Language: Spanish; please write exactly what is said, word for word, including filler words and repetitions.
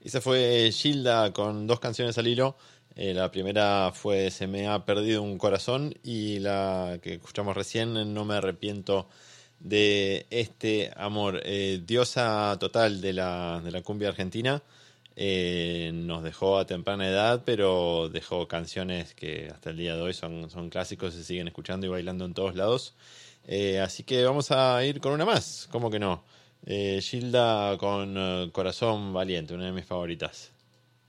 Esa fue Gilda con dos canciones al hilo. Eh, la primera fue Se me ha perdido un corazón y la que escuchamos recién, No me arrepiento de este amor. Eh, diosa total de la, de la cumbia argentina. Eh, nos dejó a temprana edad, pero dejó canciones que hasta el día de hoy son, son clásicos, se siguen escuchando y bailando en todos lados. Eh, así que vamos a ir con una más, ¿cómo que no? Eh, Gilda con eh, Corazón Valiente, una de mis favoritas.